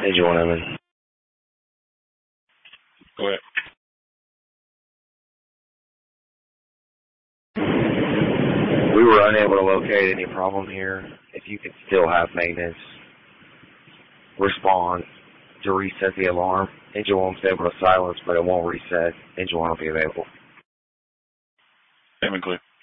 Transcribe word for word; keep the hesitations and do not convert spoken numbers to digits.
Engine one, Evan. Go ahead. We were unable to locate any problem here. If you could still have maintenance, respond to reset the alarm. Engine one will be able to silence, but it won't reset. Engine one will be available. Same and clear.